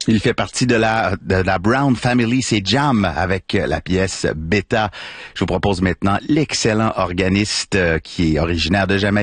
Il fait partie de la Brown Family, c'est Jam avec la pièce Beta. Je vous propose maintenant l'excellent organiste qui est originaire de Jamaïque.